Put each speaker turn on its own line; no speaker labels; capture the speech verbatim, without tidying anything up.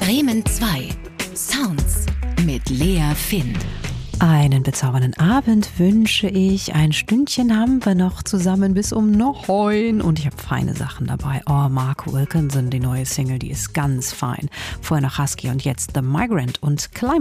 Bremen zwei. Sounds mit Lea Finn.
Einen bezaubernden Abend wünsche ich. Ein Stündchen haben wir noch zusammen bis um neun und ich habe feine Sachen dabei. Oh, Mark Wilkinson, die neue Single, die ist ganz fein. Vorher noch Husky und jetzt The Migrant und Climate.